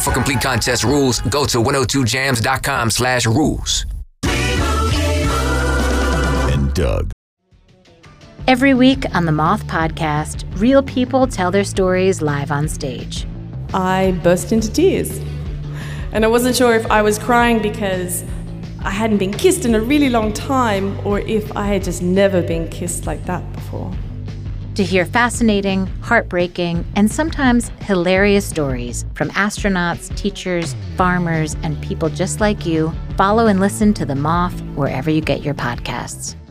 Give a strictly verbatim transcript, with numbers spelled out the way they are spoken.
For complete contest rules, go to one oh two jams dot com slash rules. And Doug. Every week on the Moth Podcast, real people tell their stories live on stage. I burst into tears. And I wasn't sure if I was crying because I hadn't been kissed in a really long time or if I had just never been kissed like that before. To hear fascinating, heartbreaking, and sometimes hilarious stories from astronauts, teachers, farmers, and people just like you, follow and listen to The Moth wherever you get your podcasts.